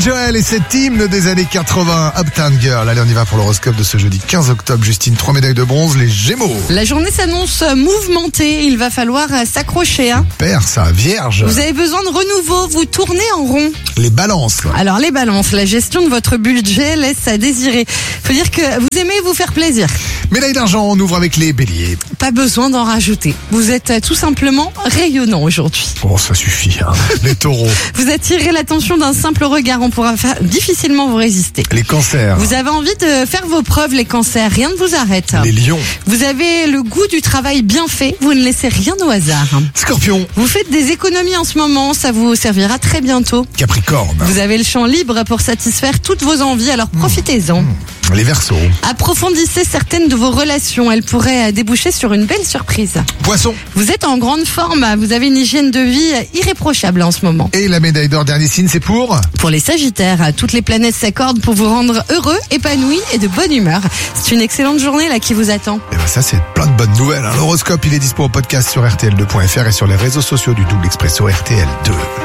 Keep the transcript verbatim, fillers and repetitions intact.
Joel et cet hymne des années quatre-vingts, Uptown Girl. Allez, on y va pour l'horoscope de ce jeudi quinze octobre. Justine, trois médailles de bronze, les Gémeaux. La journée s'annonce mouvementée, il va falloir s'accrocher. Hein. Père, ça, Vierge. Vous avez besoin de renouveau, vous tournez en rond. Les Balances. Alors les balances, la gestion de votre budget laisse à désirer. Faut dire que vous aimez vous faire plaisir. Médaille d'argent, on ouvre avec les Béliers. Pas besoin d'en rajouter. Vous êtes tout simplement rayonnant aujourd'hui. Bon, ça suffit, hein. Les Taureaux. Vous attirez l'attention d'un simple regard, on pourra fa- difficilement vous résister. Les Cancers. Vous avez envie de faire vos preuves, les cancers, rien ne vous arrête. Les Lions. Vous avez le goût du travail bien fait, vous ne laissez rien au hasard. Scorpion. Vous faites des économies en ce moment, ça vous servira très bientôt. Capricorne. Vous avez le champ libre pour satisfaire toutes vos envies, alors profitez-en. Les Verseaux. Approfondissez certaines de vos relations, elles pourraient déboucher sur une belle surprise. Poissons. Vous êtes en grande forme, vous avez une hygiène de vie irréprochable en ce moment. Et la médaille d'or, dernier signe, c'est pour Pour les Sagittaires, toutes les planètes s'accordent pour vous rendre heureux, épanoui et de bonne humeur. C'est une excellente journée là qui vous attend. Et ben ça, c'est plein de bonnes nouvelles. Hein. L'horoscope, il est dispo au podcast sur R T L deux point F R et sur les réseaux sociaux du Double Expresso R T L deux.